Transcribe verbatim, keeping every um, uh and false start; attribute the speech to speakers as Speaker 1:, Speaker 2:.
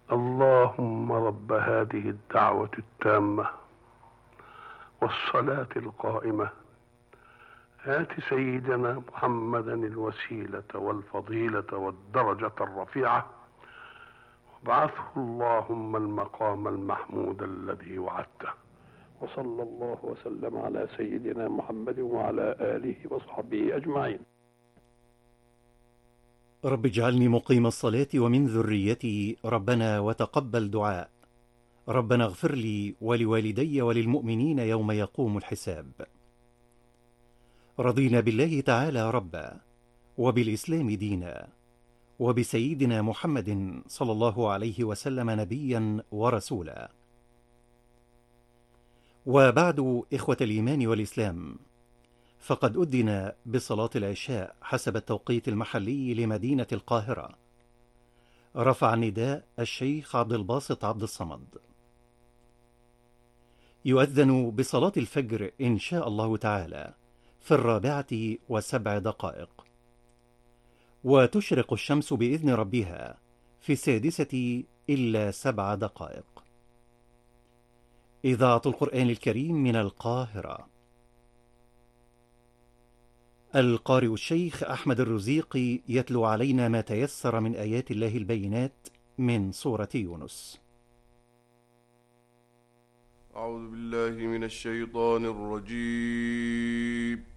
Speaker 1: اللهم رب هذه الدعوة التامة والصلاة القائمة، آت سيدنا محمدا الوسيلة والفضيلة والدرجة الرفيعة، وابعثه اللهم المقام المحمود الذي وعدته. وصلى الله وسلم على سيدنا محمد وعلى آله وصحبه أجمعين.
Speaker 2: رب اجعلني مقيم الصلاة ومن ذريتي، ربنا وتقبل دعاء. ربنا اغفر لي ولوالدي وللمؤمنين يوم يقوم الحساب. رضينا بالله تعالى ربا، وبالإسلام دينا، وبسيدنا محمد صلى الله عليه وسلم نبيا ورسولا. وبعد، إخوة الإيمان والإسلام، فقد أذن بصلاة العشاء حسب التوقيت المحلي لمدينة القاهرة. رفع النداء الشيخ عبد الباسط عبد الصمد. يؤذن بصلاة الفجر إن شاء الله تعالى في الرابعة وسبع دقائق، وتشرق الشمس بإذن ربها في السادسة إلا سبع دقائق. إذاعة القرآن الكريم من القاهرة. القارئ الشيخ أحمد الرزيقي يتلو علينا ما تيسر من آيات الله البينات من سورة يونس.
Speaker 3: أعوذ بالله من الشيطان الرجيم.